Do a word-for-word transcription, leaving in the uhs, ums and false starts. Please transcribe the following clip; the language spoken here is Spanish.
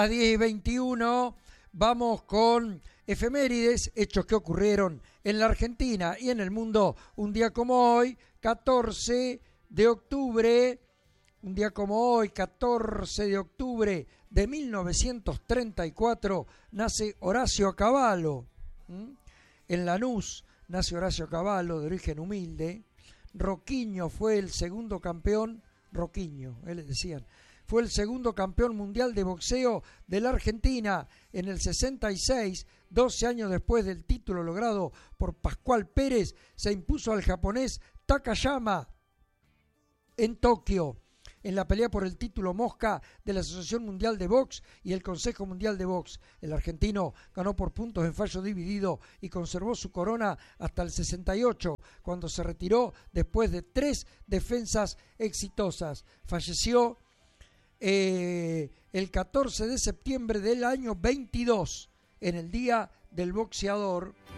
A diez y veintiuno vamos con efemérides, hechos que ocurrieron en la Argentina y en el mundo un día como hoy, catorce de octubre, un día como hoy, catorce de octubre de mil novecientos treinta y cuatro, nace Horacio Cavallo. ¿Mm? En Lanús nace Horacio Cavallo, de origen humilde. Roquiño fue el segundo campeón, Roquiño, eh, le decían, fue el segundo campeón mundial de boxeo de la Argentina en el sesenta y seis, doce años después del título logrado por Pascual Pérez, se impuso al japonés Takayama en Tokio, en la pelea por el título Mosca de la Asociación Mundial de Box y el Consejo Mundial de Box. El argentino ganó por puntos en fallo dividido y conservó su corona hasta el sesenta y ocho, cuando se retiró después de tres defensas exitosas. Falleció eh, el catorce de septiembre del año veintidós, en el Día del Boxeador.